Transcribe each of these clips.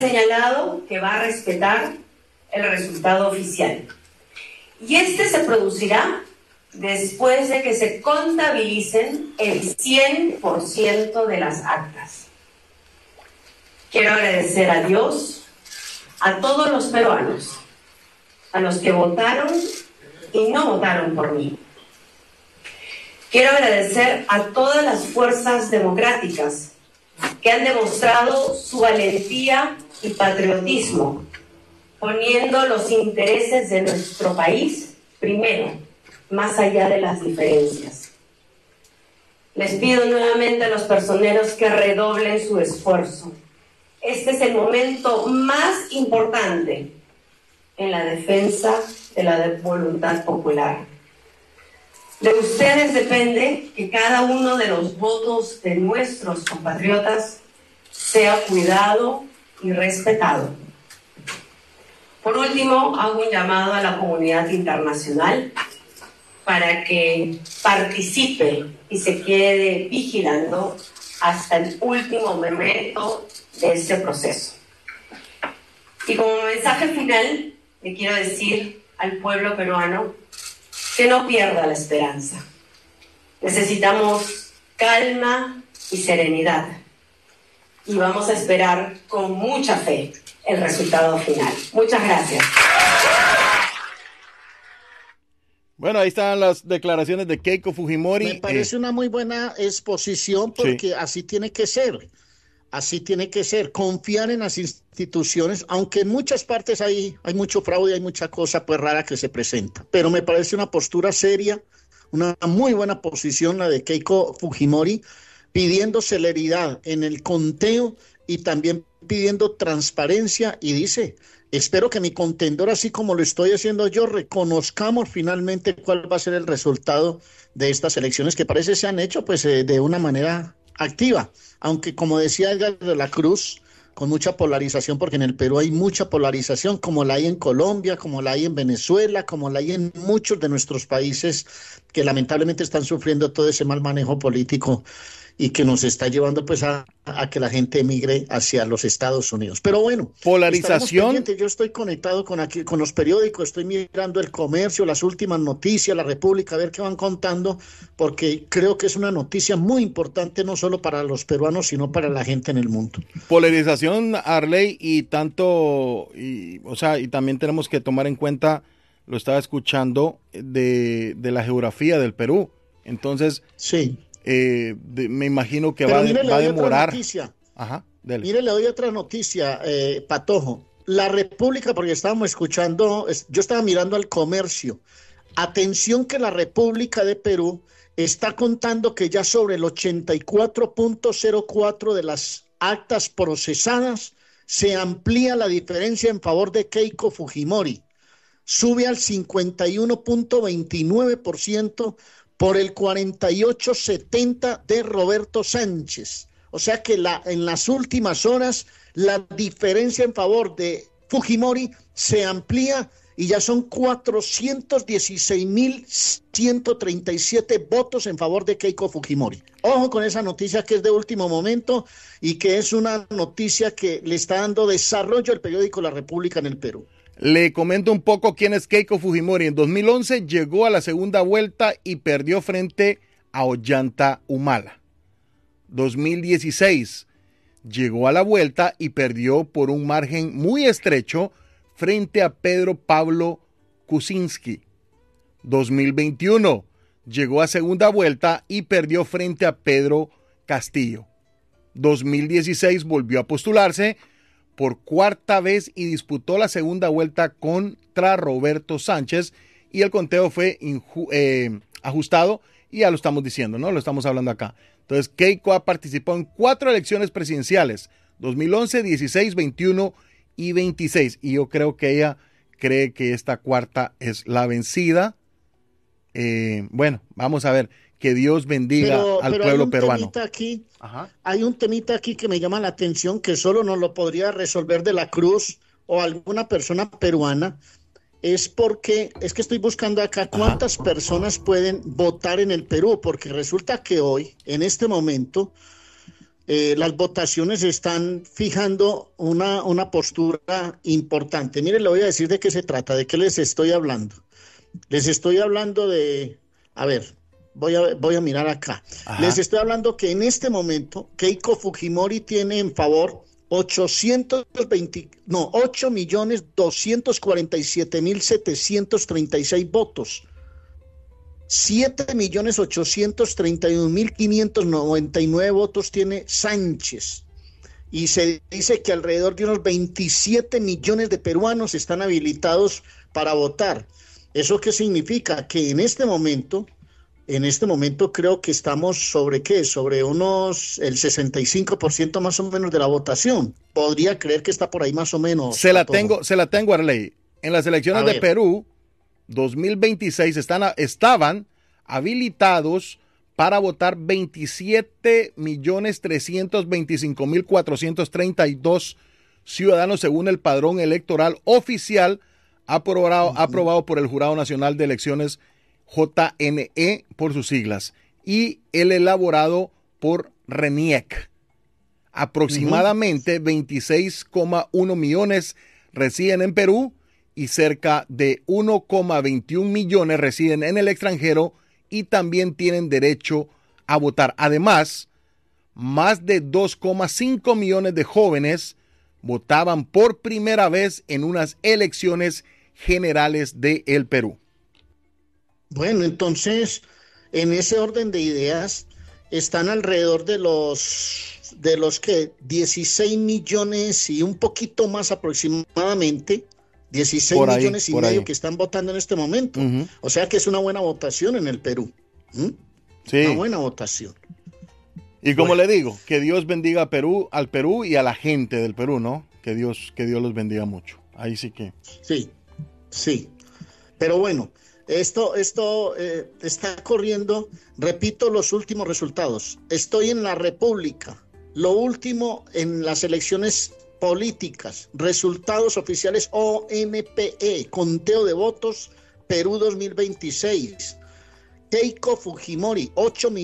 señalado que va a respetar el resultado oficial. Y este se producirá después de que se contabilicen el 100% de las actas. Quiero agradecer a Dios, a todos los peruanos, a los que votaron y no votaron por mí. Quiero agradecer a todas las fuerzas democráticas que han demostrado su valentía y patriotismo, poniendo los intereses de nuestro país primero, más allá de las diferencias. Les pido nuevamente a los personeros que redoblen su esfuerzo. Este es el momento más importante en la defensa de la voluntad popular. De ustedes depende que cada uno de los votos de nuestros compatriotas sea cuidado y respetado. Por último, hago un llamado a la comunidad internacional para que participe y se quede vigilando hasta el último momento de este proceso. Y como mensaje final, le quiero decir al pueblo peruano que no pierda la esperanza. Necesitamos calma y serenidad. Y vamos a esperar con mucha fe el resultado final. Muchas gracias. Bueno, ahí están las declaraciones de Keiko Fujimori. Me parece una muy buena exposición porque sí, así tiene que ser. Así tiene que ser. Confiar en las instituciones, aunque en muchas partes hay mucho fraude, hay mucha cosa pues rara que se presenta. Pero me parece una postura seria, una muy buena posición la de Keiko Fujimori, pidiendo celeridad en el conteo y también pidiendo transparencia, y dice: espero que mi contendor, así como lo estoy haciendo yo, reconozcamos finalmente cuál va a ser el resultado de estas elecciones que parece se han hecho pues de una manera activa, aunque como decía Edgar de la Cruz, con mucha polarización, porque en el Perú hay mucha polarización, como la hay en Colombia, como la hay en Venezuela, como la hay en muchos de nuestros países que lamentablemente están sufriendo todo ese mal manejo político y que nos está llevando pues a que la gente emigre hacia los Estados Unidos. Pero bueno, polarización. Yo estoy conectado con los periódicos, estoy mirando El Comercio, las últimas noticias, La República, a ver qué van contando, porque creo que es una noticia muy importante no solo para los peruanos, sino para la gente en el mundo. Polarización, Arley, y también tenemos que tomar en cuenta, lo estaba escuchando, de la geografía del Perú. Entonces, sí. Me imagino que va a demorar. Ajá, mire, le doy otra noticia, Patojo. La República, porque estábamos escuchando, yo estaba mirando al Comercio. Atención que la República de Perú está contando que ya sobre el 84.04 de las actas procesadas se amplía la diferencia en favor de Keiko Fujimori. Sube al 51.29% por el 48.70 de Roberto Sánchez. O sea que en las últimas horas la diferencia en favor de Fujimori se amplía y ya son 416.137 votos en favor de Keiko Fujimori. Ojo con esa noticia que es de último momento y que es una noticia que le está dando desarrollo al periódico La República en el Perú. Le comento un poco quién es Keiko Fujimori. En 2011 llegó a la segunda vuelta y perdió frente a Ollanta Humala. 2016 llegó a la vuelta y perdió por un margen muy estrecho frente a Pedro Pablo Kuczynski. 2021 llegó a segunda vuelta y perdió frente a Pedro Castillo. 2016 volvió a postularse por cuarta vez y disputó la segunda vuelta contra Roberto Sánchez y el conteo fue ajustado y ya lo estamos diciendo, ¿no? Lo estamos hablando acá. Entonces, Keiko ha participado en 4 elecciones presidenciales, 2011, 16, 21 y 26. Y yo creo que ella cree que esta cuarta es la vencida. Bueno, vamos a ver. Que Dios bendiga al pueblo peruano. Hay un temita aquí que me llama la atención, que solo nos lo podría resolver De la Cruz o alguna persona peruana. Es que estoy buscando acá cuántas personas pueden votar en el Perú, porque resulta que hoy, en este momento, las votaciones están fijando una postura importante. Miren, le voy a decir de qué se trata, de qué les estoy hablando. Les estoy hablando de, a ver, voy a mirar acá. Ajá. Les estoy hablando que en este momento Keiko Fujimori tiene en favor 8.247.736 votos. 7.831.599 votos tiene Sánchez. Y se dice que alrededor de unos 27 millones de peruanos están habilitados para votar. ¿Eso qué significa? Que en este momento creo que estamos sobre ¿qué? Sobre unos el 65% más o menos de la votación. Podría creer que está por ahí más o menos. Se la tengo, Arley. En las elecciones de Perú 2026 estaban habilitados para votar 27.325.432 ciudadanos según el padrón electoral oficial aprobado por el Jurado Nacional de Elecciones, JNE por sus siglas, y el elaborado por RENIEC. Aproximadamente 26,1 millones residen en Perú y cerca de 1,21 millones residen en el extranjero y también tienen derecho a votar. Además, más de 2,5 millones de jóvenes votaban por primera vez en unas elecciones generales de el Perú. Bueno, entonces, en ese orden de ideas, están alrededor de los que 16 millones y un poquito más aproximadamente, 16 por ahí, millones y medio ahí, que están votando en este momento. Uh-huh. O sea que es una buena votación en el Perú. Sí. Una buena votación. Y como le digo, que Dios bendiga al Perú y a la gente del Perú, ¿no? Que Dios los bendiga mucho. Ahí sí que. Sí. Pero bueno, esto está corriendo. Repito los últimos resultados. Estoy en la República. Lo último en las elecciones políticas. Resultados oficiales ONPE. Conteo de votos Perú 2026. Keiko Fujimori,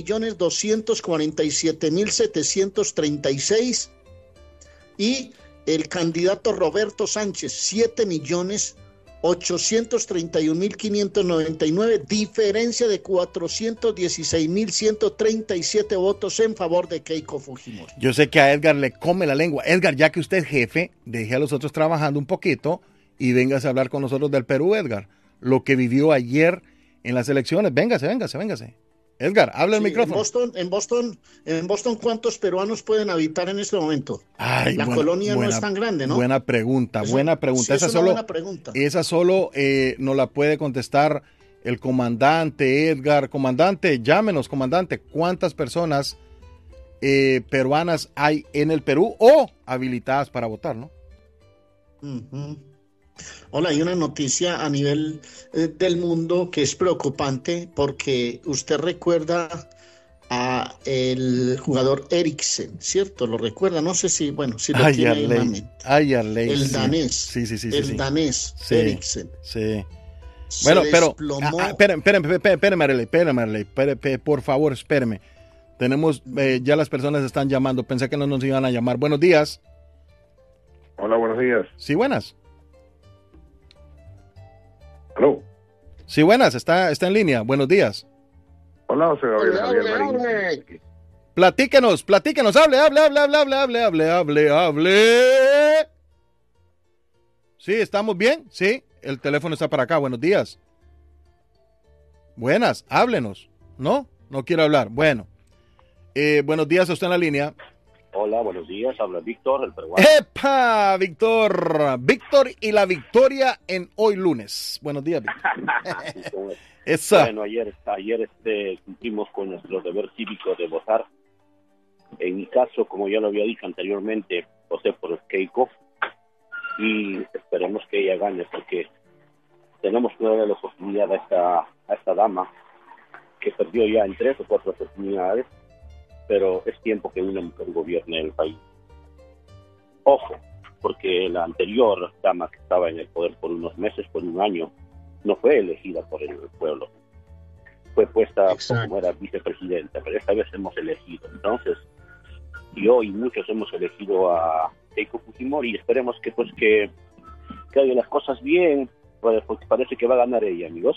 8.247.736 y el candidato Roberto Sánchez, 7.831.599, diferencia de 416.137 votos en favor de Keiko Fujimori. Yo sé que a Edgar le come la lengua. Edgar, ya que usted es jefe, deje a los otros trabajando un poquito y véngase a hablar con nosotros del Perú, Edgar. Lo que vivió ayer en las elecciones. Véngase. Edgar, habla el micrófono. En Boston, ¿cuántos peruanos pueden habitar en este momento? La colonia no es tan grande, ¿no? Buena pregunta. Sí, buena pregunta. Esa solo nos la puede contestar el comandante Edgar. Comandante, llámenos, comandante. ¿Cuántas personas peruanas hay en el Perú o habilitadas para votar, no? Uh-huh. Hola, hay una noticia a nivel del mundo que es preocupante porque usted recuerda a el jugador Eriksen, ¿cierto? ¿Lo recuerda? No sé si, lo tiene ahí en la mente. El danés. Sí. Danés, sí, Eriksen. Sí. Bueno, pero, espérame, Arley, por favor, espérame. Tenemos, ya las personas están llamando, pensé que no nos iban a llamar. Buenos días. Hola, buenos días. Sí, buenas. ¿Aló? Sí, buenas, está en línea. Buenos días. Hola, José Gabriel Marín. Platíquenos, hable. Sí, ¿estamos bien? Sí, el teléfono está para acá. Buenos días. Buenas, háblenos. ¿No? No quiero hablar. Bueno. Buenos días, usted en la línea. Hola, buenos días, habla Víctor, el peruano. ¡Epa! Víctor y la victoria en hoy lunes. Buenos días, Víctor. Bueno, ayer cumplimos con nuestro deber cívico de votar. En mi caso, como ya lo había dicho anteriormente, voté por Keiko y esperemos que ella gane porque tenemos que darle la oportunidad a esta dama que perdió ya en 3 o 4 oportunidades. Pero es tiempo que una mujer gobierne el país. Ojo, porque la anterior dama que estaba en el poder por unos meses, por un año, no fue elegida por el pueblo. Fue puesta como era vicepresidenta, pero esta vez hemos elegido. Entonces, yo y muchos hemos elegido a Keiko Fujimori, y esperemos que haga las cosas bien, porque parece que va a ganar ella, amigos.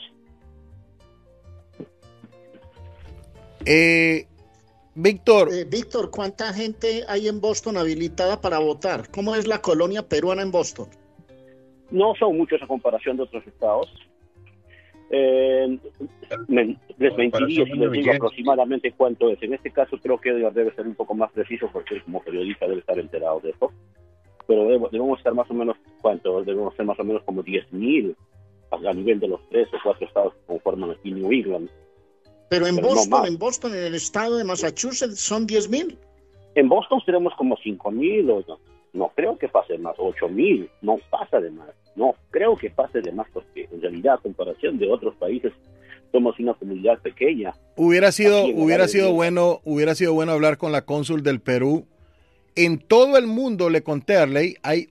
Víctor, ¿cuánta gente hay en Boston habilitada para votar? ¿Cómo es la colonia peruana en Boston? No son muchos a comparación de otros estados. Les mentiría si les digo aproximadamente cuánto es. En este caso creo que debe ser un poco más preciso, porque él como periodista debe estar enterado de eso. Pero debemos estar más o menos, ¿cuánto? Debemos ser más o menos como 10,000 a nivel de los 3 o 4 estados que conforman aquí New England. Pero en Boston, en el estado de Massachusetts, ¿son 10,000? En Boston tenemos como 5,000, o no creo que pase más, 8,000, no pasa de más. No creo que pase de más, porque en realidad, a comparación de otros países, somos una comunidad pequeña. Hubiera sido bueno hablar con la cónsul del Perú. En todo el mundo, le conté a Arley, hay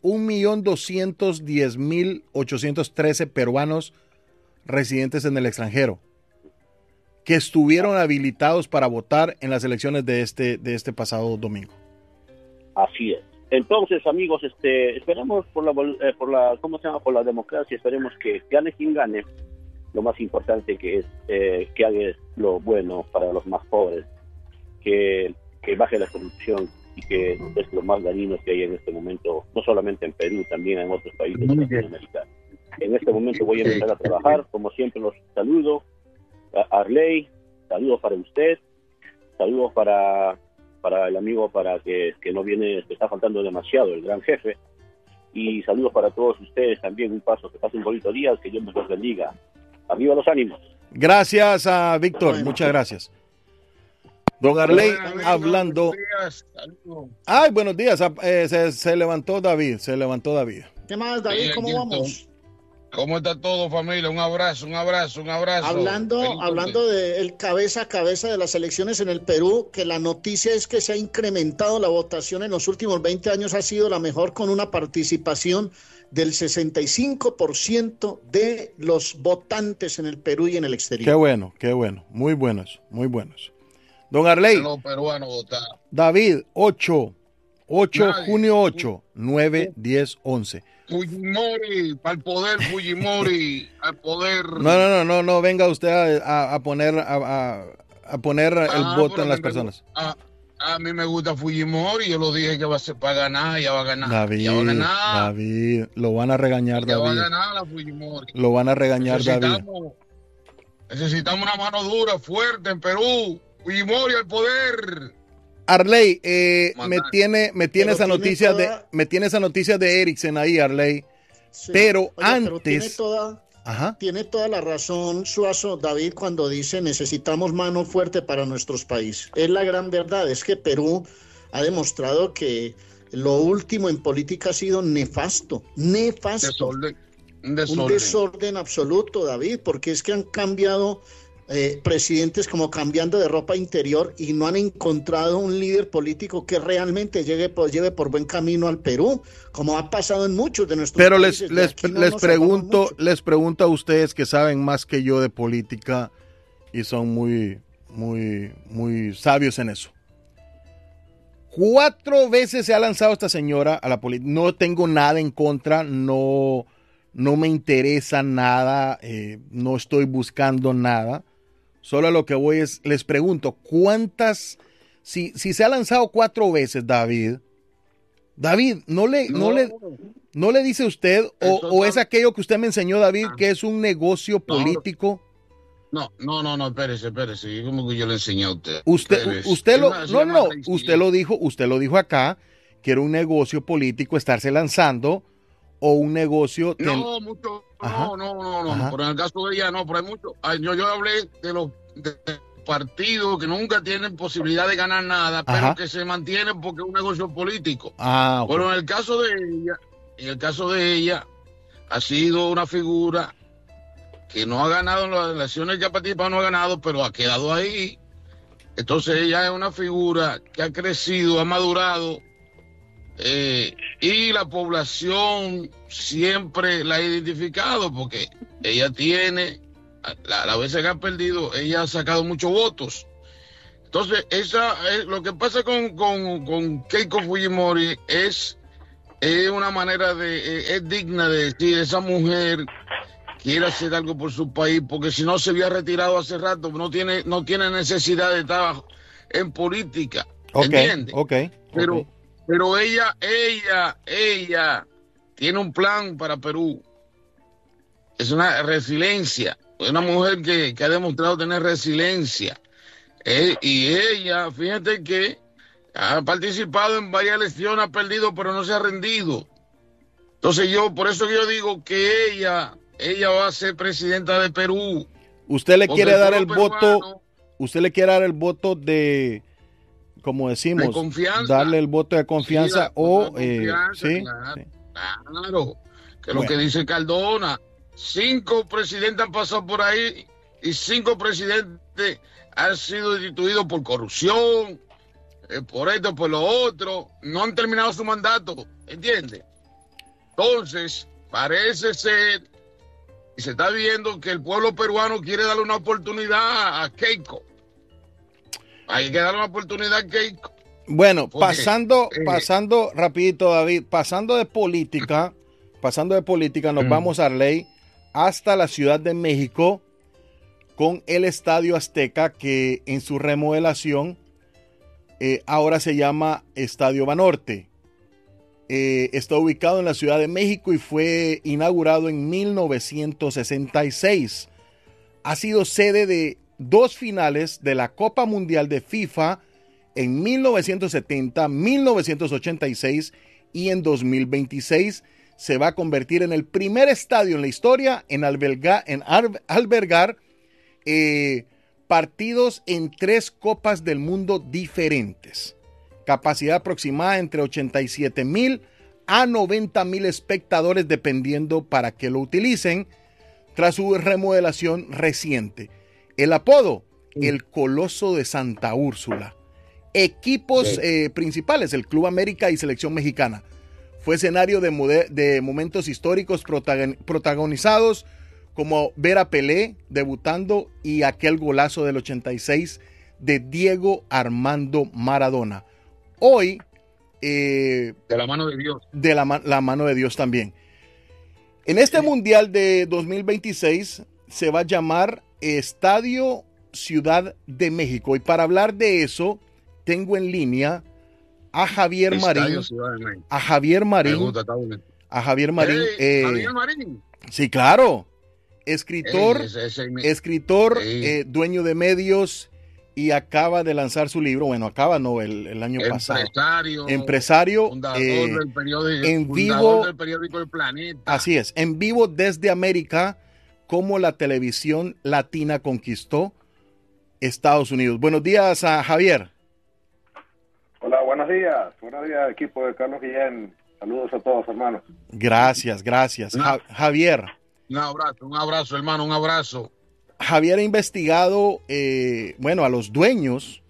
1.210.813 peruanos residentes en el extranjero que estuvieron habilitados para votar en las elecciones de este pasado domingo. Así es. Entonces, amigos, esperemos por la democracia, esperemos que gane quien gane. Lo más importante que es que haga lo bueno para los más pobres, que baje la corrupción, y que es lo más dañino que hay en este momento, no solamente en Perú, también en otros países de Latinoamérica. En este momento voy a empezar a trabajar, como siempre los saludo. Arley, saludos para usted, saludos para el amigo que no viene, que está faltando demasiado, el gran jefe, y saludos para todos ustedes también. Que pasen un bonito día, que Dios nos bendiga. Arriba los ánimos. Gracias a Víctor, muchas gracias. Don Arley hablando. Ay, buenos días. Se levantó David. ¿Qué más, David? ¿Cómo vamos? ¿Cómo está todo, familia? Un abrazo. Hablando de el cabeza a cabeza de las elecciones en el Perú, que la noticia es que se ha incrementado la votación en los últimos 20 años, ha sido la mejor, con una participación del 65% de los votantes en el Perú y en el exterior. Qué bueno. Muy buenos. Don Arley. Los peruanos votaron. David, 8, junio 8, 9, 10, 11. Fujimori, para el poder, Fujimori, al poder. No, venga usted a poner el voto en las personas. A mí me gusta Fujimori, yo lo dije que va a ser para ganar, ya va a ganar. David, lo van a regañar, ya David. Va a ganar la Fujimori. Lo van a regañar, David. Necesitamos una mano dura, fuerte en Perú. Fujimori al poder. Arley, me tiene esa noticia de Eriksen ahí, Arley. Sí. Pero antes. Tiene toda la razón Suazo, David, cuando dice necesitamos mano fuerte para nuestros países. Es la gran verdad, es que Perú ha demostrado que lo último en política ha sido nefasto. Un desorden absoluto, David, porque es que han cambiado presidentes como cambiando de ropa interior y no han encontrado un líder político que realmente lleve por buen camino al Perú, como ha pasado en muchos de nuestros países. Pero les pregunto a ustedes que saben más que yo de política y son muy sabios en eso. 4 veces se ha lanzado esta señora a la política. No tengo nada en contra, no me interesa nada, no estoy buscando nada. Solo a lo que voy es, les pregunto, ¿cuántas? Si se ha lanzado 4 veces, David, ¿no le dice usted, o es aquello que usted me enseñó, David, que es un negocio político? No, espérese, ¿cómo que yo le enseñé a usted? Usted lo dijo acá, que era un negocio político estarse lanzando, o un negocio... No, pero en el caso de ella no, pero hay mucho. Yo hablé de los partidos que nunca tienen posibilidad de ganar nada, pero que se mantienen porque es un negocio político. Okay. Pero en el caso de ella, ha sido una figura que no ha ganado en las elecciones que ha participado, no ha ganado, pero ha quedado ahí. Entonces ella es una figura que ha crecido, ha madurado, y la población siempre la ha identificado porque ella tiene, la veces que ha perdido, ella ha sacado muchos votos. Entonces, lo que pasa con Keiko Fujimori es una manera es digna de decir, esa mujer quiere hacer algo por su país, porque si no se había retirado hace rato, no tiene necesidad de estar en política, ¿entiendes? Pero ella tiene un plan para Perú. Es una resiliencia, es una mujer que ha demostrado tener resiliencia. Y ella, fíjate que ha participado en varias elecciones, ha perdido, pero no se ha rendido. Entonces por eso yo digo que ella va a ser presidenta de Perú. Usted le quiere dar el voto, de, como decimos, de confianza. Darle el voto de confianza sí, o ¿sí? Claro, que lo que dice Cardona, 5 presidentes han pasado por ahí y 5 presidentes han sido destituidos por corrupción, por esto, por lo otro, no han terminado su mandato, ¿entiendes? Entonces, parece ser, y se está viendo que el pueblo peruano quiere darle una oportunidad a Keiko. Hay que darle una oportunidad a Keiko. Bueno, pasando rapidito, David, pasando de política, nos vamos a Arley hasta la Ciudad de México con el Estadio Azteca, que en su remodelación ahora se llama Estadio Banorte. Está ubicado en la Ciudad de México y fue inaugurado en 1966. Ha sido sede de 2 finales de la Copa Mundial de FIFA en 1970, 1986 y en 2026. Se va a convertir en el primer estadio en la historia en albergar partidos en 3 copas del mundo diferentes. Capacidad aproximada entre 87,000 a 90,000 espectadores, dependiendo para qué lo utilicen, tras su remodelación reciente. El apodo, el Coloso de Santa Úrsula. Equipos principales, el Club América y Selección Mexicana. Fue escenario de momentos históricos protagonizados, como ver a Pelé debutando y aquel golazo del 86 de Diego Armando Maradona. Hoy, de la mano de Dios. De la mano de Dios también. En este Mundial de 2026 se va a llamar Estadio Ciudad de México. Y para hablar de eso, tengo en línea a Javier Marín. A Javier Marín. Javier Marín. Sí, claro. Escritor, dueño de medios, y acaba de lanzar su libro. Bueno, el año pasado. Empresario, fundador del periódico El Planeta. Así es, en vivo desde América, cómo la televisión latina conquistó Estados Unidos. Buenos días a Javier. Hola, buenos días equipo de Carlos Guillén. Saludos a todos, hermanos. Gracias. Javier. Un abrazo, hermano, un abrazo. Javier ha investigado, a los dueños,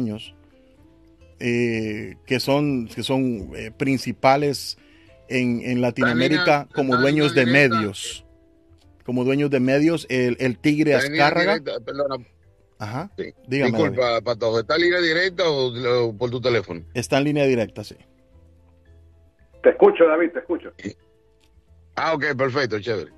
que son principales en Latinoamérica como dueños de medios. Como dueños de medios, el Tigre Azcárraga. Perdona. Ajá. Sí. Dígame. Disculpa, Patojo, ¿está en línea directa o por tu teléfono? Está en línea directa, sí. Te escucho, David, te escucho. Ok, perfecto, chévere.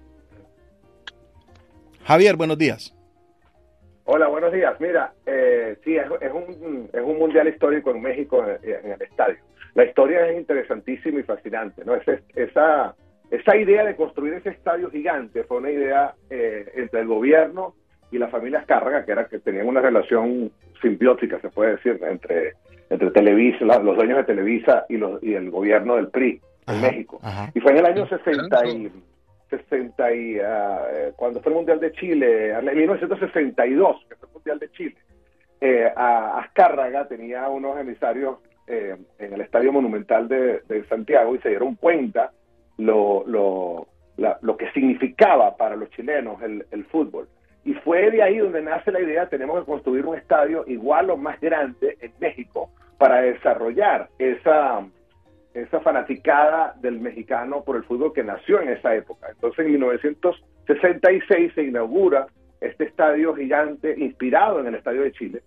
Javier, buenos días. Hola, buenos días. Mira, sí, es un mundial histórico en México en el estadio. La historia es interesantísima y fascinante, ¿no? Esa idea de construir ese estadio gigante fue una idea entre el gobierno y la familia Azcárraga, que tenían una relación simbiótica, se puede decir, entre Televisa, los dueños de Televisa y el gobierno del PRI en México. Ajá. Y fue en el año 60 cuando fue el Mundial de Chile, en 1962, que fue el Mundial de Chile, Azcárraga tenía unos emisarios en el Estadio Monumental de Santiago y se dieron cuenta lo que significaba para los chilenos el fútbol. Y fue de ahí donde nace la idea: tenemos que construir un estadio igual o más grande en México para desarrollar esa fanaticada del mexicano por el fútbol que nació en esa época. Entonces, en 1966 se inaugura este estadio gigante inspirado en el Estadio de Chile,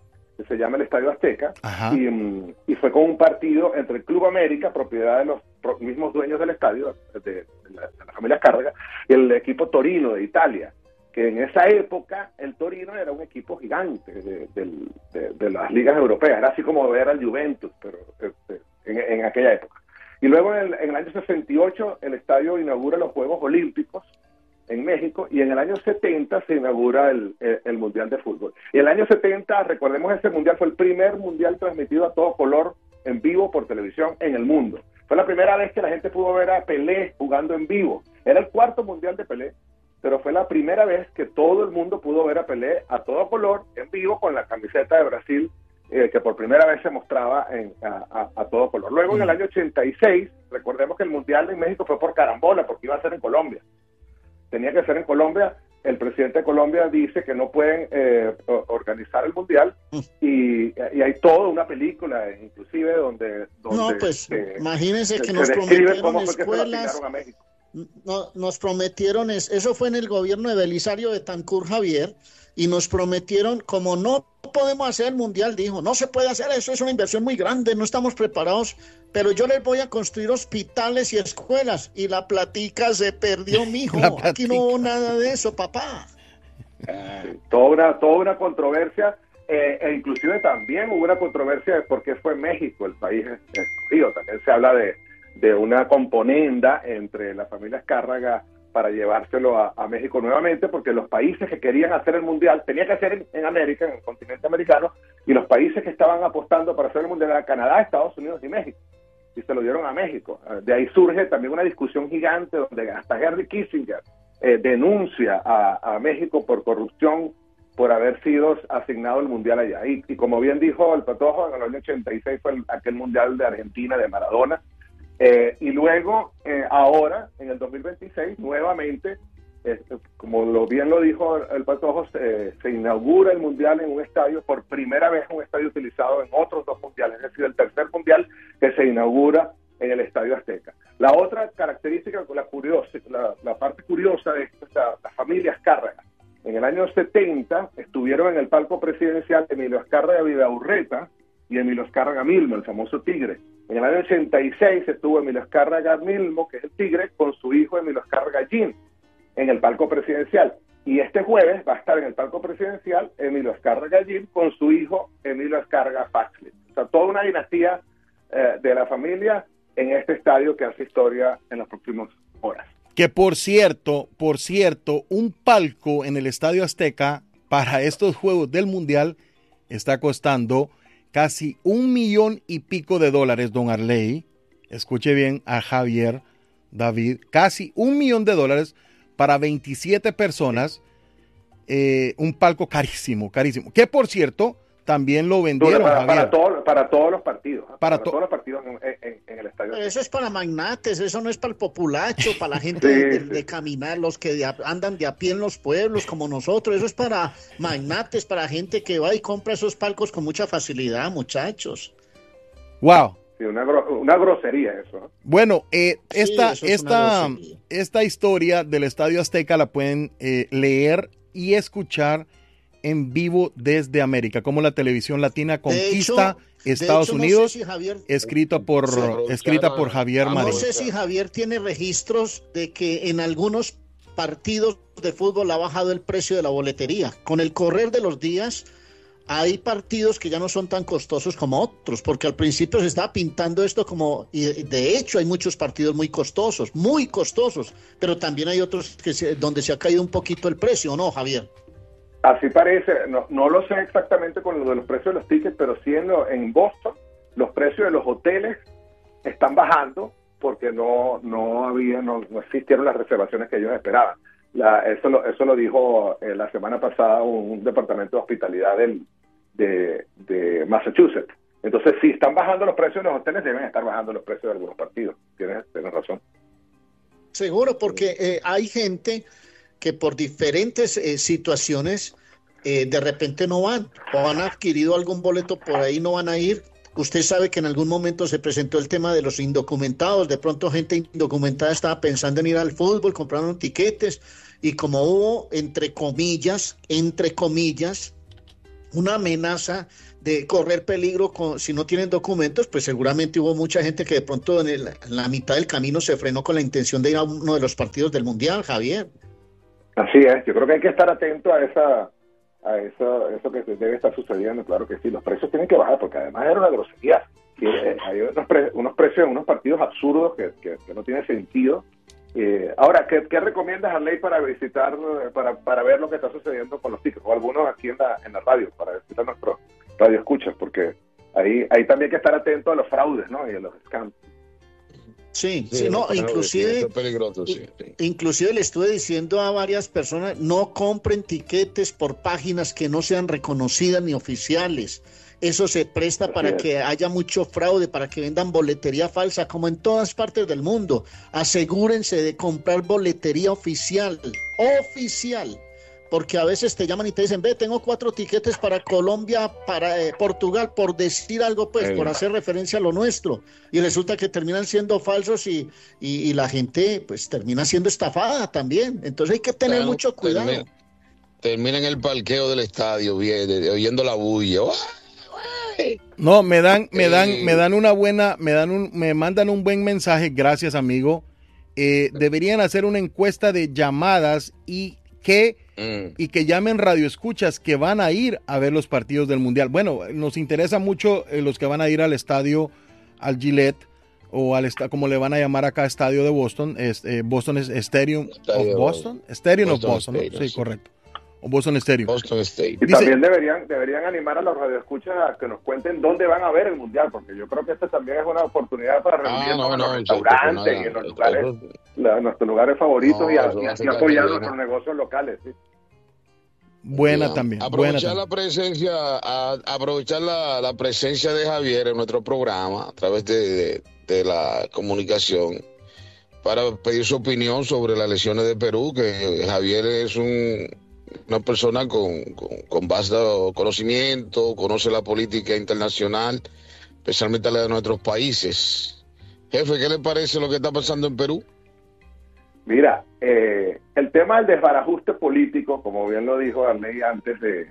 que se llama el Estadio Azteca, Ajá. y fue con un partido entre el Club América, propiedad de los mismos dueños del estadio, de la familia Cárraga, y el equipo Torino de Italia, que en esa época el Torino era un equipo gigante de las ligas europeas, era así como ver al Juventus, pero en aquella época. Y luego en el año 68 el estadio inaugura los Juegos Olímpicos en México, y en el año 70 se inaugura el Mundial de Fútbol. Y el año 70, recordemos, ese Mundial fue el primer Mundial transmitido a todo color en vivo por televisión en el mundo. Fue la primera vez que la gente pudo ver a Pelé jugando en vivo. Era el cuarto Mundial de Pelé, pero fue la primera vez que todo el mundo pudo ver a Pelé a todo color en vivo con la camiseta de Brasil, que por primera vez se mostraba a todo color. Luego, en el año 86, recordemos que el Mundial en México fue por carambola, porque iba a ser en Colombia. Tenía que ser en Colombia. El presidente de Colombia dice que no pueden organizar el Mundial, y hay toda una película, inclusive, donde no, pues, imagínense que se nos describe prometieron cómo fue que se lo escuelas. asignaron a México. No, nos prometieron, eso fue en el gobierno de Belisario Betancur, Javier, y nos prometieron, como no podemos hacer el Mundial, dijo, no se puede hacer eso, es una inversión muy grande, no estamos preparados, pero yo les voy a construir hospitales y escuelas, y la platica se perdió, mijo, aquí no hubo nada de eso, papá. Toda una controversia, e inclusive también hubo una controversia de por qué fue México el país escogido. También se habla de una componenda entre las familias Cárraga para llevárselo a México nuevamente, porque los países que querían hacer el Mundial, tenía que ser en América, en el continente americano, y los países que estaban apostando para hacer el Mundial eran Canadá, Estados Unidos y México, y se lo dieron a México. De ahí surge también una discusión gigante donde hasta Henry Kissinger denuncia a México por corrupción, por haber sido asignado el Mundial allá. Y como bien dijo el Patojo, en el año 86 fue aquel Mundial de Argentina de Maradona. Y luego, ahora, en el 2026, nuevamente, como bien lo dijo el Patojo, se inaugura el Mundial en un estadio, por primera vez un estadio utilizado en otros dos Mundiales, es decir, el tercer Mundial que se inaugura en el Estadio Azteca. La otra característica, la parte curiosa de esto es las familias Cárraga. En el año 70 estuvieron en el palco presidencial Emilio Azcárraga Vidaurreta y Emilio Azcárraga Milmo, el famoso Tigre. En el año 86 estuvo Emilio Azcárraga Milmo, que es el Tigre, con su hijo Emilio Azcárraga Jim, en el palco presidencial. Y este jueves va a estar en el palco presidencial Emilio Azcárraga Jim con su hijo Emilio Azcárraga Faxley. O sea, toda una dinastía de la familia en este estadio que hace historia en las próximas horas. Que por cierto, un palco en el Estadio Azteca para estos Juegos del Mundial está costando casi $1 millón y pico, don Arley. Escuche bien a Javier, David, casi $1 millón para 27 personas, un palco carísimo. Que por cierto, también lo vendieron, para todos los partidos. Para todos los partidos en el estadio. Pero eso es para magnates, eso no es para el populacho, para la gente de caminar, los que andan de a pie en los pueblos como nosotros. Eso es para magnates, para gente que va y compra esos palcos con mucha facilidad, muchachos. Wow. Sí, una grosería eso, ¿no? Bueno, esta historia del Estadio Azteca la pueden leer y escuchar en vivo desde América, como la televisión latina conquista Estados Unidos, no sé si Javier, escrita por Javier Marín. No sé si Javier tiene registros de que en algunos partidos de fútbol ha bajado el precio de la boletería. Con el correr de los días, hay partidos que ya no son tan costosos como otros, porque al principio se estaba pintando esto como, y de hecho hay muchos partidos muy costosos, pero también hay otros donde se ha caído un poquito el precio, ¿no, Javier? Así parece, no lo sé exactamente con lo de los precios de los tickets, pero sí en Boston los precios de los hoteles están bajando porque no existieron las reservaciones que ellos esperaban. Eso lo dijo la semana pasada un departamento de hospitalidad de Massachusetts. Entonces, si están bajando los precios de los hoteles, deben estar bajando los precios de algunos partidos. Tienes razón. Seguro, porque hay gente que por diferentes situaciones de repente no van, o han adquirido algún boleto por ahí, no van a ir. Usted sabe que en algún momento se presentó el tema de los indocumentados, de pronto gente indocumentada estaba pensando en ir al fútbol, compraron tiquetes, y como hubo, entre comillas, una amenaza de correr peligro si no tienen documentos, pues seguramente hubo mucha gente que de pronto en la mitad del camino se frenó con la intención de ir a uno de los partidos del Mundial, Javier. Así es, yo creo que hay que estar atento a eso que debe estar sucediendo. Claro que sí, los precios tienen que bajar, porque además era una grosería. Hay unos precios en unos partidos absurdos que no tienen sentido. Ahora, ¿qué recomiendas, Arley, para visitar, para ver lo que está sucediendo con los tickets? O algunos aquí en la radio, para visitar nuestros radioescuchas, porque ahí también hay que estar atento a los fraudes, ¿no? Y a los scams. Sí, no, inclusive, inclusive le estuve diciendo a varias personas, no compren tiquetes por páginas que no sean reconocidas ni oficiales. Eso se presta para que haya mucho fraude, para que vendan boletería falsa, como en todas partes del mundo. Asegúrense de comprar boletería oficial, porque a veces te llaman y te dicen, tengo 4 tiquetes para Colombia, para Portugal, por decir algo, pues, por hacer referencia a lo nuestro, y resulta que terminan siendo falsos y la gente, pues, termina siendo estafada también. Entonces hay que tener mucho cuidado. Termina en el parqueo del estadio, oyendo la bulla. No, me mandan un buen mensaje, gracias, amigo. Deberían hacer una encuesta de llamadas y que llamen radioescuchas que van a ir a ver los partidos del Mundial. Bueno, nos interesa mucho los que van a ir al estadio, al Gillette, o como le van a llamar acá, estadio de Boston. Boston es Stadium of Boston. Stadium of Boston, ¿no? Sí, correcto. O Boston Stadium. Boston Stadium. Y también deberían animar a los radioescuchas a que nos cuenten dónde van a ver el Mundial, porque yo creo que esta también es una oportunidad para reunirnos en los restaurantes y en los lugares, nuestros lugares favoritos, y así apoyar nuestros negocios locales. ¿Sí? Buena también. Aprovechar la presencia de Javier en nuestro programa a través de la comunicación para pedir su opinión sobre las elecciones de Perú, que Javier es una persona con vasto conocimiento, conoce la política internacional, especialmente la de nuestros países. Jefe, ¿qué le parece lo que está pasando en Perú? Mira, el tema del desbarajuste político, como bien lo dijo Arley antes de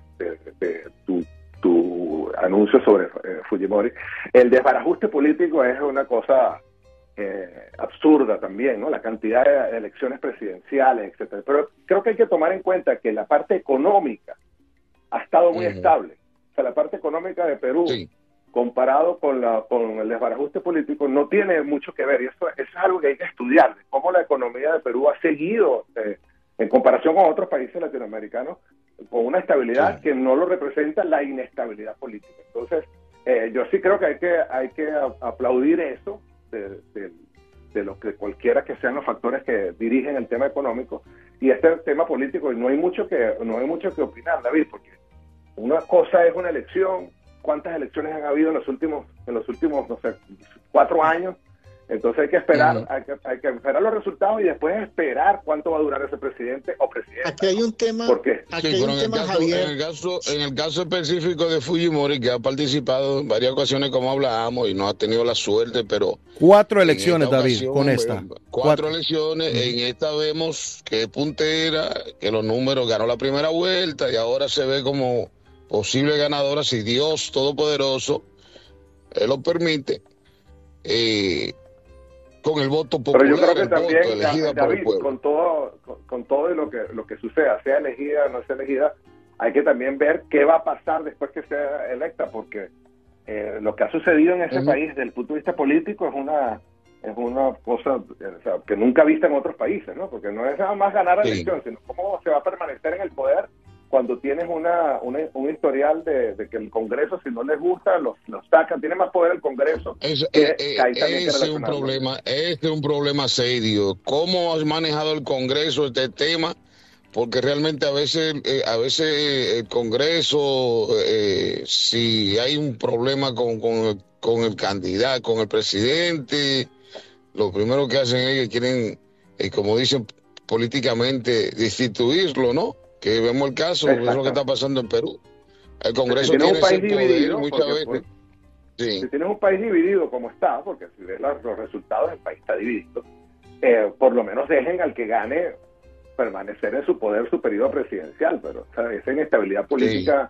tu anuncio sobre Fujimori, el desbarajuste político es una cosa absurda también, ¿no? La cantidad de elecciones presidenciales, etcétera. Pero creo que hay que tomar en cuenta que la parte económica ha estado muy estable. O sea, la parte económica de Perú, comparado con el desbarajuste político, no tiene mucho que ver. Y eso es algo que hay que estudiar, de cómo la economía de Perú ha seguido, en comparación con otros países latinoamericanos, con una estabilidad que no lo representa la inestabilidad política. Entonces, yo sí creo que hay que aplaudir eso, de lo que cualquiera que sean los factores que dirigen el tema económico y este tema político, y no hay mucho que opinar, David, porque una cosa es una elección. ¿Cuántas elecciones han habido en los últimos no sé, 4 años? Entonces hay que esperar, hay que esperar los resultados y después esperar cuánto va a durar ese presidente o presidenta. Aquí hay un tema, Javier. En el caso específico de Fujimori, que ha participado en varias ocasiones, como hablábamos, y no ha tenido la suerte, pero 4 elecciones, David, con esta. 4 elecciones, en esta vemos que es puntera, que los números, ganó la primera vuelta y ahora se ve como posible ganadora, si Dios Todopoderoso lo permite, con el voto popular. Pero yo creo que también, elegida David, por el pueblo. con todo y lo que suceda, sea elegida o no sea elegida, hay que también ver qué va a pasar después que sea electa, porque lo que ha sucedido en ese país desde el punto de vista político es una cosa, o sea, que nunca vista en otros países, ¿no? Porque no es nada más ganar la elección, sino cómo se va a permanecer en el poder cuando tienes un historial de que el Congreso, si no les gusta, los sacan. Tiene más poder el Congreso. Ese es un problema serio. ¿Cómo has manejado el Congreso este tema? Porque realmente a veces el Congreso, si hay un problema con el candidato, con el presidente, lo primero que hacen es que quieren, como dicen políticamente, destituirlo, ¿no? Que vemos el caso, es lo que está pasando en Perú. El Congreso tiene ese poder muchas veces. Si tienes un país dividido como está, porque si ves los resultados, el país está dividido, por lo menos dejen al que gane permanecer en su poder su periodo presidencial, pero esa inestabilidad política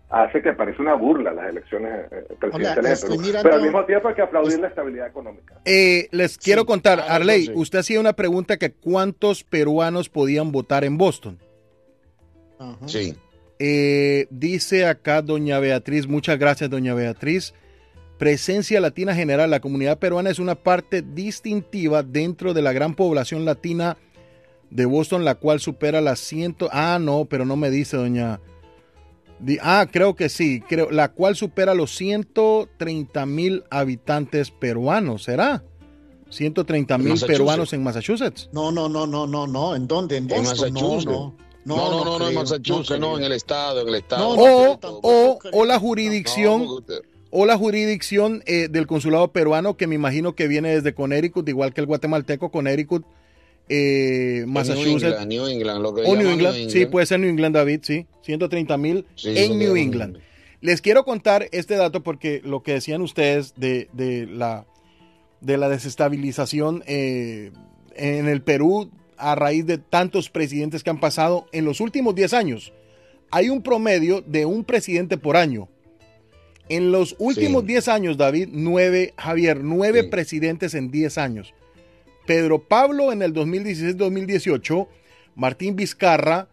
hace que parezca una burla las elecciones presidenciales de Perú. mirando... Pero al mismo tiempo hay que aplaudir la estabilidad económica. Les quiero contar, Arley, sí. usted hacía una pregunta que ¿cuántos peruanos podían votar en Boston? Ajá. Sí. Dice acá doña Beatriz, muchas gracias doña Beatriz. Presencia latina general, la comunidad peruana es una parte distintiva dentro de la gran población latina de Boston, la cual supera las 100... no, pero no me dice doña... creo que sí, la cual supera los 130,000 habitantes peruanos, ¿será? 130,000 peruanos en Massachusetts. No, ¿en dónde? ¿En Boston? No, en Massachusetts, no, en el estado. O la jurisdicción... O la jurisdicción del consulado peruano, que me imagino que viene desde Connecticut, igual que el guatemalteco, Connecticut, Massachusetts. New England, lo que o New llaman England, sí, puede ser New England, David, sí. 130,000 en New England. Les quiero contar este dato porque lo que decían ustedes de la desestabilización en el Perú a raíz de tantos presidentes que han pasado en los últimos 10 años. Hay un promedio de un presidente por año. En los últimos 10 años, David, 9 presidentes en 10 años. Pedro Pablo en el 2016-2018, Martín Vizcarra.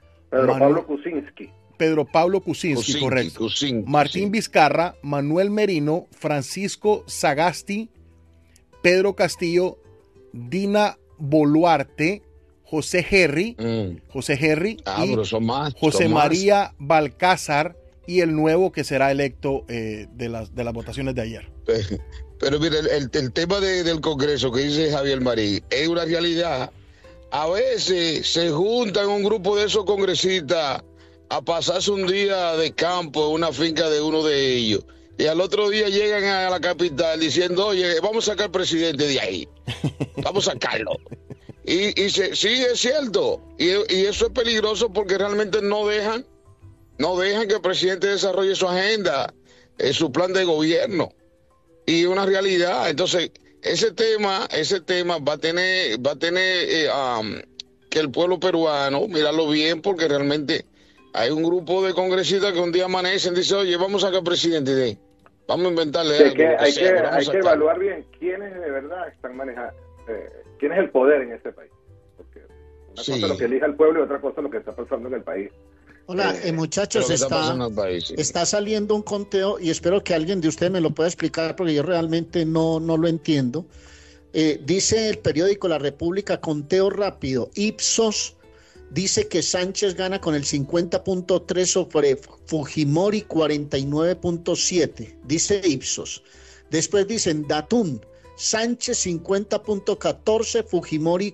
Pedro Pablo Kuczynski, correcto. Martín Vizcarra, Manuel Merino, Francisco Sagasti, Pedro Castillo, Dina Boluarte, José Herry y José María Balcázar, y el nuevo que será electo de las votaciones de ayer. Pero mire, el tema del Congreso que dice Javier Marín es una realidad. A veces se juntan un grupo de esos congresistas a pasarse un día de campo en una finca de uno de ellos, y al otro día llegan a la capital diciendo, oye, vamos a sacar al presidente de ahí, vamos a sacarlo. Sí, es cierto, y eso es peligroso porque realmente no dejan que el presidente desarrolle su agenda, su plan de gobierno, y una realidad. Entonces, ese tema va a tener que el pueblo peruano mirarlo bien, porque realmente hay un grupo de congresistas que un día amanecen y dicen, oye, vamos a sacar al presidente de ahí, vamos a inventarle algo. Hay que evaluar bien quiénes de verdad están manejando, quién es el poder en este país, porque una cosa es lo que elija el pueblo y otra cosa es lo que está pasando en el país. Hola, muchachos, está saliendo un conteo y espero que alguien de ustedes me lo pueda explicar porque yo realmente no lo entiendo. Dice el periódico La República, conteo rápido, Ipsos dice que Sánchez gana con el 50.3 sobre Fujimori 49.7, dice Ipsos. Después dicen Datun, Sánchez 50.14, Fujimori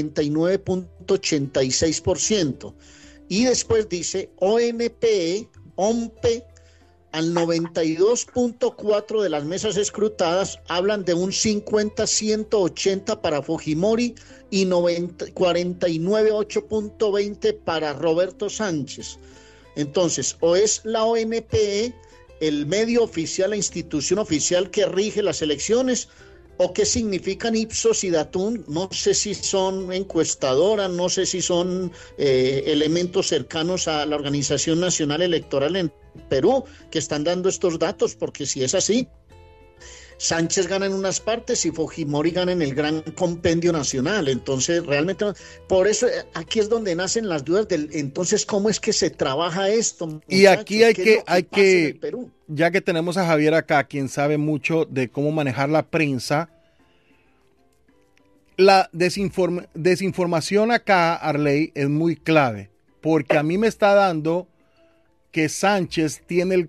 49.86%. Y después dice OMPE, al 92.4 de las mesas escrutadas hablan de un 50-180 para Fujimori y 49.8.20 para Roberto Sánchez. Entonces, o es la OMPE el medio oficial, la institución oficial que rige las elecciones, o qué significan Ipsos y Datun. No sé si son encuestadoras, no sé si son elementos cercanos a la Organización Nacional Electoral en Perú que están dando estos datos, porque si es así, Sánchez gana en unas partes y Fujimori gana en el gran compendio nacional. Entonces, realmente, por eso aquí es donde nacen las dudas del entonces cómo es que se trabaja esto. Muchachos, y aquí hay que Perú. Ya que tenemos a Javier acá, quien sabe mucho de cómo manejar la prensa, la desinformación acá, Arley, es muy clave, porque a mí me está dando que Sánchez tiene el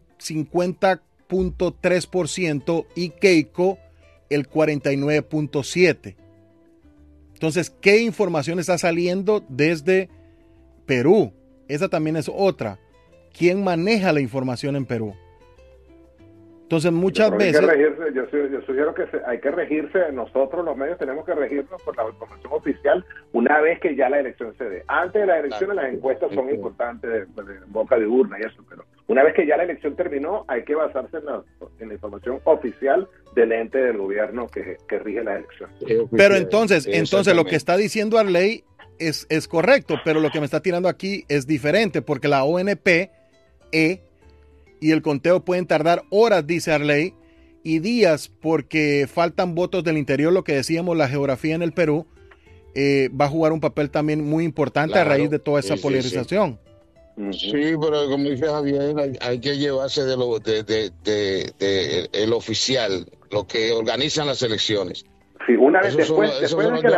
50.3% y Keiko el 49.7%. Entonces, ¿qué información está saliendo desde Perú? Esa también es otra. ¿Quién maneja la información en Perú? Entonces, muchas veces... Yo sugiero que hay que regirse, nosotros los medios tenemos que regirnos por la información oficial una vez que ya la elección se dé. Antes de las elecciones las encuestas son importantes de boca de urna y eso, pero una vez que ya la elección terminó hay que basarse en la información oficial del ente del gobierno que rige la elección. Pero entonces lo que está diciendo Arley es correcto, pero lo que me está tirando aquí es diferente, porque la ONP y el conteo pueden tardar horas, dice Arley, y días porque faltan votos del interior. Lo que decíamos, la geografía en el Perú va a jugar un papel también muy importante a raíz de toda esa polarización. Sí, pero como dice Javier, hay que llevarse de el oficial, lo que organizan las elecciones. Sí, una vez después de que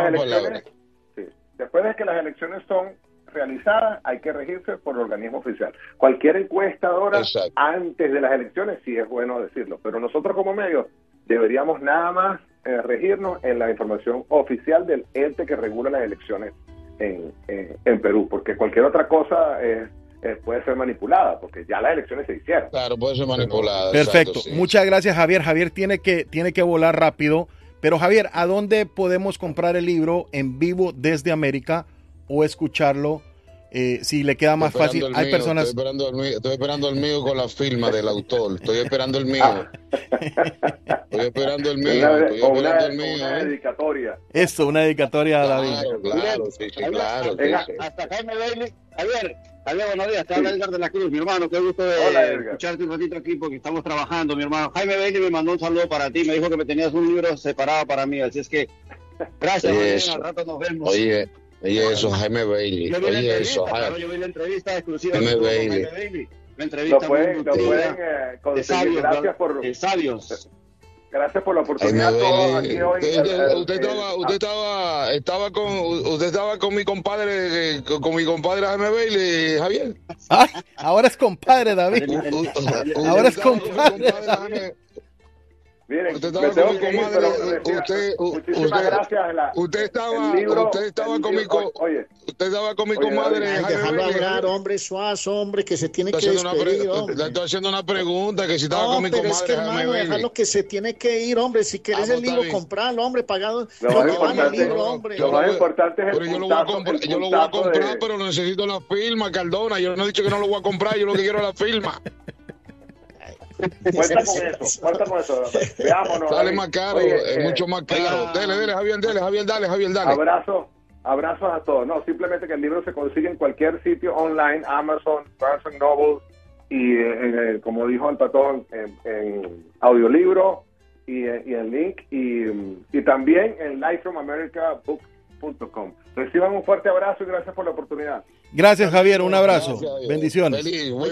las elecciones son realizadas, hay que regirse por el organismo oficial. Cualquier encuestadora antes de las elecciones, sí es bueno decirlo, pero nosotros como medios deberíamos nada más regirnos en la información oficial del ente que regula las elecciones en Perú, porque cualquier otra cosa puede ser manipulada, porque ya las elecciones se hicieron. Claro, puede ser manipulada. Perfecto. Exacto, sí. Muchas gracias, Javier. Javier tiene que volar rápido. Pero, Javier, ¿a dónde podemos comprar el libro en vivo desde América o escucharlo si le queda más fácil? Hay personas... Estoy esperando el mío con la firma del autor. Estoy esperando el mío. Estoy esperando el mío. Una dedicatoria. Eso, una dedicatoria a David. Claro, sí, claro. Hasta Jaime Bailey. Javier, buenos días. Te habla Edgar de la Cruz, mi hermano. Qué gusto de escucharte un ratito aquí porque estamos trabajando, mi hermano. Jaime Bailey me mandó un saludo para ti. Me dijo que me tenías un libro separado para mí. Así es que, gracias. Al rato nos vemos. Oye, eso, Jaime Bailey. Yo vi la entrevista exclusiva Jaime Bailey. Una entrevista pueden conseguir. Gracias por la oportunidad. Usted estaba con mi compadre, Jaime Bailey, Javier. Ay, ahora es compadre, David. Ahora es compadre. Miren, usted estaba con mi comadre. Usted estaba con mi comadre. Déjalo hablar, hombre, Suazo, hombre, que se tiene que despedir, hombre. Le estoy haciendo una pregunta, que si estaba con mi comadre. Es que, hermano, déjalo que se tiene que ir, hombre. Si querés el libro, comprarlo, hombre, pagado. Lo más importante es el yo lo voy a comprar, pero necesito la firma, Cardona. Yo no he dicho que no lo voy a comprar, yo lo que quiero es la firma. Cuenta con eso. Veámonos. Sale más caro, es mucho más caro. Dele, Javier, dale. Abrazos a todos. No, simplemente que el libro se consigue en cualquier sitio online, Amazon, Barnes & Noble, y como dijo el Patón, en audiolibro y en link, y también en livefromamericabook.com. Reciban un fuerte abrazo y gracias por la oportunidad. Gracias, Javier, un abrazo. Bendiciones.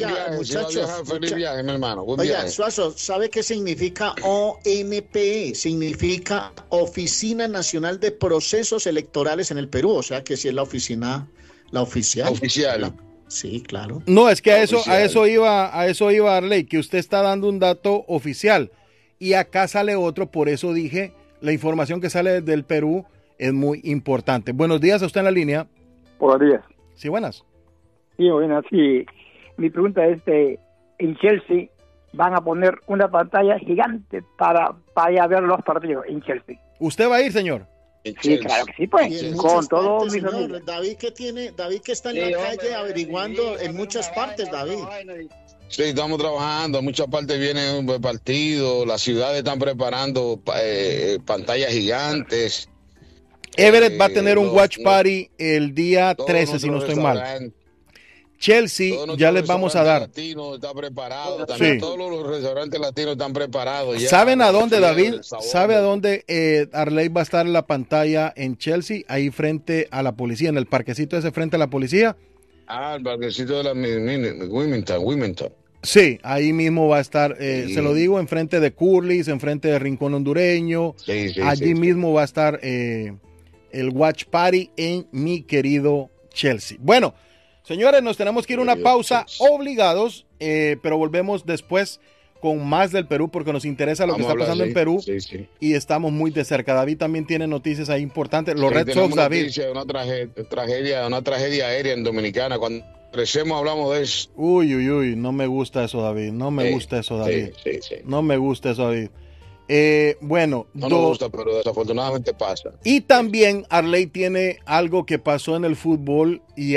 Feliz viaje, mi hermano. Oiga, Suazo, ¿sabe qué significa ONP? Significa Oficina Nacional de Procesos Electorales en el Perú, o sea que si es la oficina, la oficial. Sí, claro. No, es que a eso iba Arley, que usted está dando un dato oficial y acá sale otro, por eso dije, la información que sale del Perú es muy importante. Buenos días, a usted en la línea. Buenos días. Sí, buenas. Sí, buenas, sí. Mi pregunta es, en Chelsea van a poner una pantalla gigante para ir a ver los partidos en Chelsea. ¿Usted va a ir, señor? Sí, claro que sí, pues. Con todo mi familia. David que está en la calle averiguando en muchas partes, David. Sí, estamos trabajando, en muchas partes viene un partido, las ciudades están preparando pantallas gigantes. Everett va a tener un watch party el día 13, si no estoy mal. Chelsea, ya les vamos a dar. Está preparado, también todos los restaurantes latinos están preparados. Ya. ¿Saben a dónde, David? ¿Sabe a dónde Arley va a estar en la pantalla en Chelsea? Ahí frente a la policía, en el parquecito ese frente a la policía. El parquecito de la Wilmington. Sí, ahí mismo va a estar, se lo digo, enfrente de Curly's, enfrente de Rincón Hondureño. Allí mismo va a estar el watch party en mi querido Chelsea. Bueno, señores, nos tenemos que ir a una pausa obligados, pero volvemos después con más del Perú porque nos interesa lo que está pasando en Perú y estamos muy de cerca. David también tiene noticias ahí importantes. Los Red Sox, David. Una tragedia aérea en Dominicana. Cuando crecemos hablamos de eso. Uy, no me gusta eso, David. No me gusta eso, David. No me gusta eso, David. Bueno, no nos gusta, pero desafortunadamente pasa. Y también Arley tiene algo que pasó en el fútbol y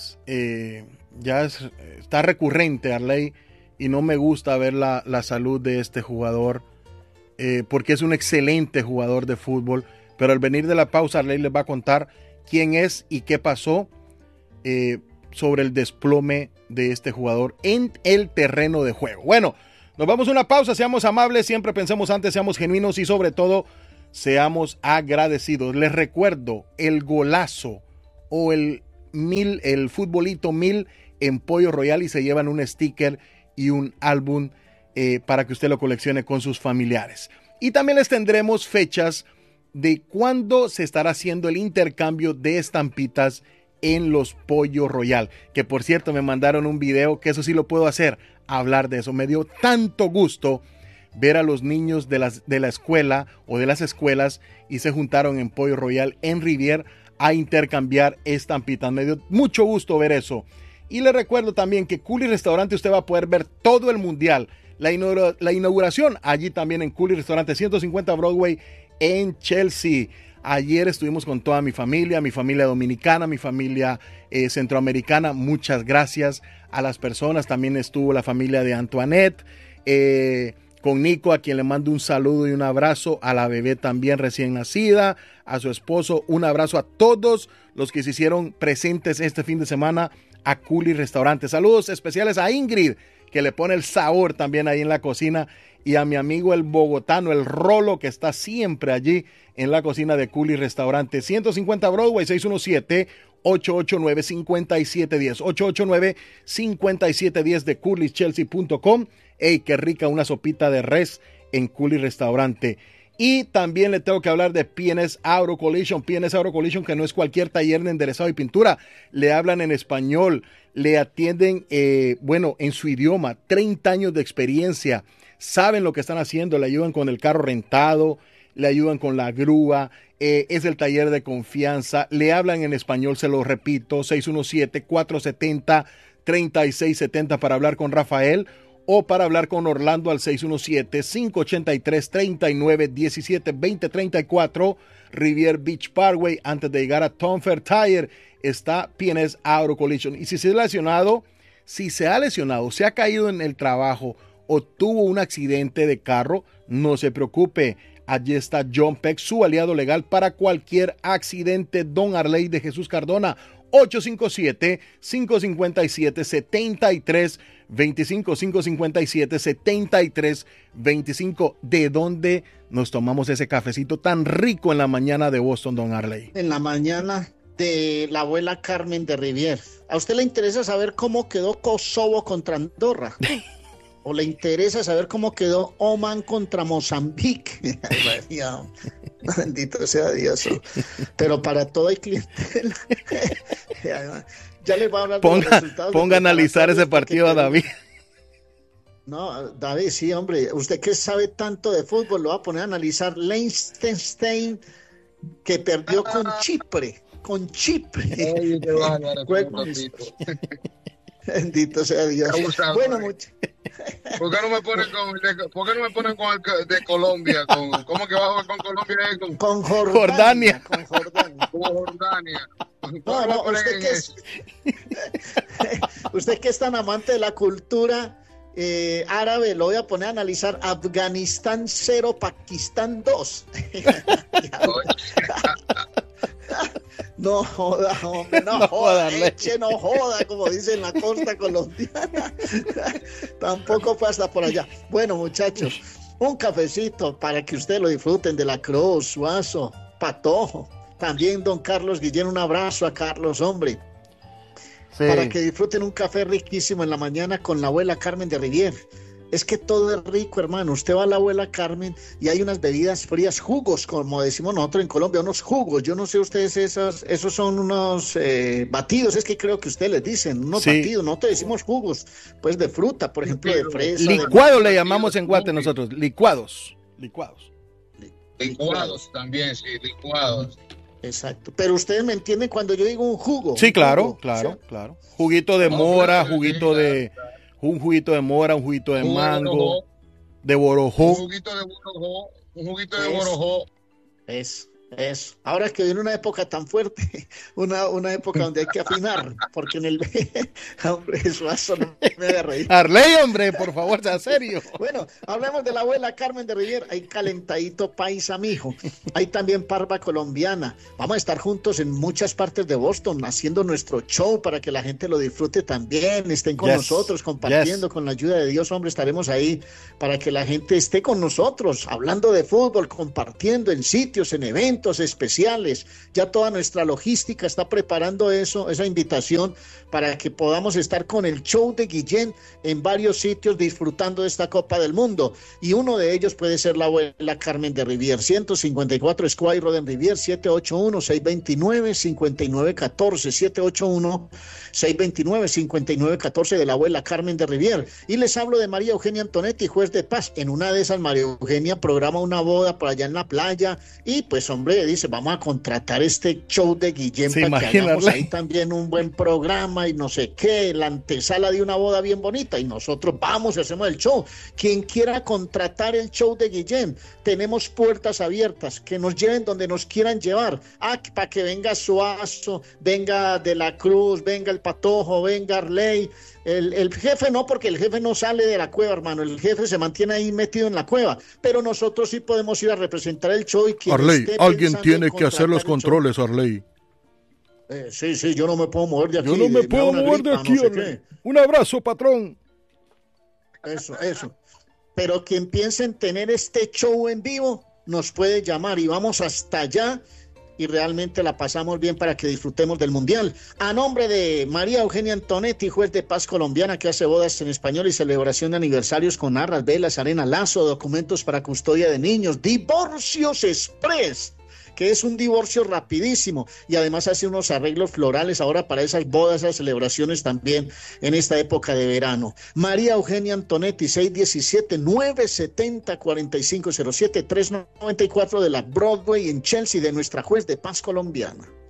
está recurrente, Arley, y no me gusta ver la salud de este jugador porque es un excelente jugador de fútbol, pero al venir de la pausa Arley les va a contar quién es y qué pasó. sobre el desplome de este jugador en el terreno de juego. Bueno, nos vamos a una pausa, seamos amables, siempre pensemos antes, seamos genuinos y sobre todo seamos agradecidos. Les recuerdo el golazo o el futbolito 1000 en Pollo Royal y se llevan un sticker y un álbum para que usted lo coleccione con sus familiares. Y también les tendremos fechas de cuándo se estará haciendo el intercambio de estampitas en los Pollo Royal, que por cierto me mandaron un video, que eso sí lo puedo hacer, hablar de eso. Me dio tanto gusto ver a los niños de la escuela o de las escuelas y se juntaron en Pollo Royal en Rivier a intercambiar estampitas. Me dio mucho gusto ver eso. Y le recuerdo también que Cooley Restaurante usted va a poder ver todo el mundial. La inauguración allí también en Cooley Restaurante, 150 Broadway en Chelsea. Ayer estuvimos con toda mi familia dominicana, mi familia centroamericana. Muchas gracias a las personas. También estuvo la familia de Antoinette, con Nico, a quien le mando un saludo y un abrazo, a la bebé también recién nacida, a su esposo, un abrazo a todos los que se hicieron presentes este fin de semana a Cooley Restaurante. Saludos especiales a Ingrid, que le pone el sabor también ahí en la cocina, y a mi amigo el bogotano, el Rolo, que está siempre allí en la cocina de Cooley Restaurante. 150 Broadway, 617-889-5710. 889-5710 de cooleychelsea.com. ¡Ey, qué rica una sopita de res en Cooley Restaurante! Y también le tengo que hablar de P&S Auto Collision. P&S Auto Collision, que no es cualquier taller de enderezado y pintura. Le hablan en español, le atienden, en su idioma. 30 años de experiencia. Saben lo que están haciendo, le ayudan con el carro rentado, le ayudan con la grúa, es el taller de confianza. Le hablan en español, se lo repito, 617-470-3670 para hablar con Rafael, o para hablar con Orlando al 617-583-3917-2034, Rivier Beach Parkway. Antes de llegar a Tom Fair Tire está P&S Auto Collision. Y si se ha lesionado, se ha caído en el trabajo o tuvo un accidente de carro, no se preocupe. Allí está John Peck, su aliado legal para cualquier accidente. Don Arley de Jesús Cardona, 857-557-7325, 557-7325. ¿De dónde nos tomamos ese cafecito tan rico en la mañana de Boston, don Arley? En la mañana de la abuela Carmen de Rivier. ¿A usted le interesa saber cómo quedó Kosovo contra Andorra? ¿O le interesa saber cómo quedó Oman contra Mozambique? Bendito sea Dios. Pero para todo hay clientela. Ya les voy a hablar de los resultados. Ponga a analizar ese partido a David. No, David, sí, hombre. Usted que sabe tanto de fútbol, lo va a poner a analizar Liechtenstein, que perdió con Chipre. Con Chipre. Oye, qué bárbaro, bendito sea Dios. Bueno, ¿Por qué no me ponen con el de Colombia? ¿Cómo que va a jugar con Colombia? Con Jordania. Con Jordania. No, usted que es tan amante de la cultura árabe, lo voy a poner a analizar Afganistán 0, Pakistán 2. No joda, hombre, no joda, no joda, como dicen en la costa colombiana. Tampoco pasa por allá. Bueno, muchachos, un cafecito para que ustedes lo disfruten de la Cruz, Suazo, Patojo. También don Carlos Guillén, un abrazo a Carlos, hombre. Sí. Para que disfruten un café riquísimo en la mañana con la abuela Carmen de Rivier. Es que todo es rico, hermano. Usted va a la abuela Carmen y hay unas bebidas frías, jugos, como decimos nosotros en Colombia, unos jugos. Yo no sé ustedes, esos son unos batidos, es que creo que ustedes les dicen, unos batidos. Nosotros decimos jugos, pues de fruta, por ejemplo, de fresa. Licuado le llamamos en Guate nosotros, licuados. Licuados también, sí, licuados. Exacto. Pero ustedes me entienden cuando yo digo un jugo. Sí, claro. Juguito de mora, un juguito de mora, un juguito de mango, de borojó. Un juguito de borojó. Eso. Ahora que viene una época tan fuerte, una época donde hay que afinar, porque en el... hombre, eso no me haga reír. Arley, hombre, por favor, sea serio. Bueno, hablemos de la abuela Carmen de Rivier. Hay calentadito paisa, mijo. Hay también parva colombiana. Vamos a estar juntos en muchas partes de Boston, haciendo nuestro show para que la gente lo disfrute también. Estén con nosotros, compartiendo con la ayuda de Dios, hombre, estaremos ahí para que la gente esté con nosotros, hablando de fútbol, compartiendo en sitios, en eventos especiales. Ya toda nuestra logística está preparando eso, esa invitación para que podamos estar con el show de Guillén en varios sitios disfrutando de esta Copa del Mundo, y uno de ellos puede ser la abuela Carmen de Rivier, 154 Square Road en Rivier, 781-629-5914, 781-629-5914 de la abuela Carmen de Rivier. Y les hablo de María Eugenia Antonetti, juez de paz. En una de esas, María Eugenia programa una boda por allá en la playa, y pues hombre, dice, vamos a contratar este show de Guillén para que hagamos ahí también un buen programa y no sé qué, la antesala de una boda bien bonita, y nosotros vamos y hacemos el show. Quien quiera contratar el show de Guillén, tenemos puertas abiertas, que nos lleven donde nos quieran llevar, para que venga Suazo, venga De la Cruz, venga el Patojo, venga Arley. El jefe no, porque el jefe no sale de la cueva, hermano. El jefe se mantiene ahí metido en la cueva. Pero nosotros sí podemos ir a representar el show. Y Arley, alguien tiene que hacer los controles, Arley. Sí, yo no me puedo mover de aquí. Yo no me puedo mover de aquí, Arley. Un abrazo, patrón. Eso. Pero quien piense en tener este show en vivo, nos puede llamar y vamos hasta allá. Y realmente la pasamos bien para que disfrutemos del Mundial. A nombre de María Eugenia Antonetti, juez de paz colombiana que hace bodas en español y celebración de aniversarios con arras, velas, arena, lazo, documentos para custodia de niños, Divorcios Express, que es un divorcio rapidísimo, y además hace unos arreglos florales ahora para esas bodas, esas celebraciones también en esta época de verano. María Eugenia Antonetti, 617-970-4507, 394 de la Broadway en Chelsea, de nuestra juez de paz colombiana.